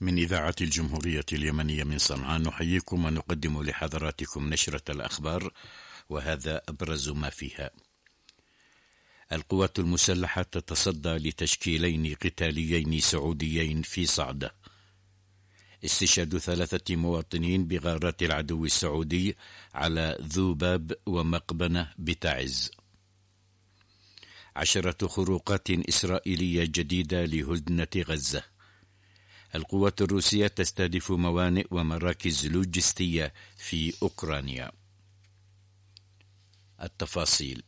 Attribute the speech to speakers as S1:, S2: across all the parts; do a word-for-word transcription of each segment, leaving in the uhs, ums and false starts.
S1: من إذاعة الجمهورية اليمنية من صنعاء نحييكم ونقدم لحضراتكم نشرة الأخبار، وهذا أبرز ما فيها. القوات المسلحة تتصدى لتشكيلين قتاليين سعوديين في صعدة. استشهاد ثلاثة مواطنين بغارات العدو السعودي على ذوباب ومقبنة بتعز. عشرة خروقات إسرائيلية جديدة لهدنة غزة. القوات الروسية تستهدف موانئ ومراكز لوجستية في أوكرانيا. التفاصيل.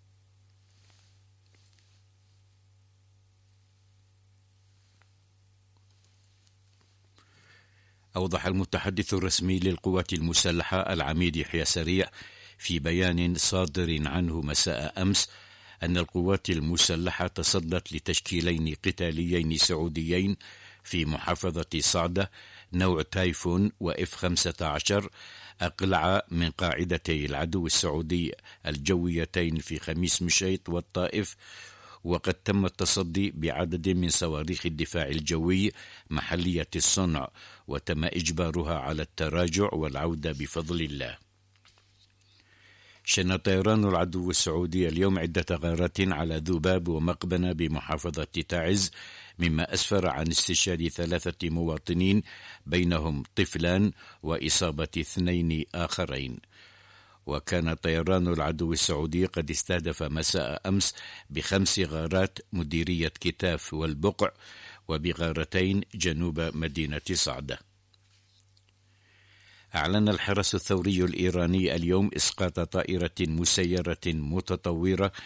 S1: أوضح المتحدث الرسمي للقوات المسلحة العميد يحيى سريع في بيان صادر عنه مساء أمس أن القوات المسلحة تصدت لتشكيلين قتاليين سعوديين في محافظة صعدة نوع تايفون وإف خمسة عشر أقلع من قاعدتي العدو السعودي الجويتين في خميس مشيط والطائف، وقد تم التصدي بعدد من صواريخ الدفاع الجوي محلية الصنع، وتم إجبارها على التراجع والعودة بفضل الله. شن طيران العدو السعودي اليوم عدة غارات على ذوباب ومقبنة بمحافظة تعز، مما أسفر عن استشهاد ثلاثة مواطنين بينهم طفلان وإصابة اثنين آخرين. وكان طيران العدو السعودي قد استهدف مساء أمس بخمس غارات مديرية كتاف والبقع وبغارتين جنوب مدينة صعدة. أعلن الحرس الثوري الإيراني اليوم إسقاط طائرة مسيرة متطورة